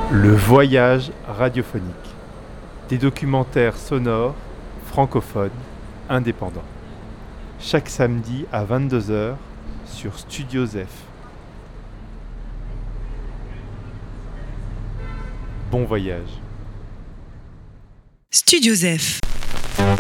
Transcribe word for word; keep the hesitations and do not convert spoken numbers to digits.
Le voyage radiophonique. Des documentaires sonores, francophones, indépendants. Chaque samedi à vingt-deux heures sur Studio Zef. Bon voyage. Studio Zef.